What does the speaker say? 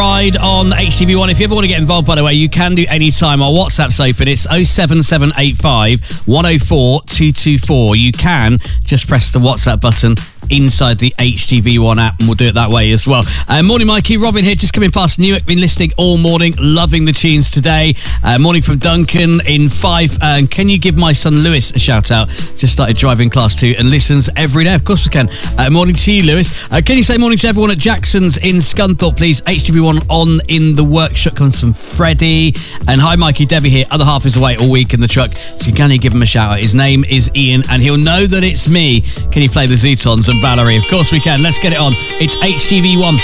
Ride on HTV1. If you ever want to get involved, by the way, you can do any time. Our WhatsApp's open. It's 07785 104 224. You can just press the WhatsApp button inside the HTV1 app, and we'll do it that way as well. Morning, Mikey. Robin here, just coming past Newark. Been listening all morning, loving the tunes today. Morning from Duncan in Fife. Can you give my son Lewis a shout out? Just started driving class 2 and listens every day. Of course we can. Morning to you, Lewis. Can you say morning to everyone at Jackson's in Scunthorpe, please? HTV1 on in the workshop comes from Freddie. And hi, Mikey. Debbie here. Other half is away all week in the truck, so you can give him a shout out. His name is Ian, and he'll know that it's me. Can you play the Zootons and Valerie? Of course we can. Let's get it on. It's HTV1.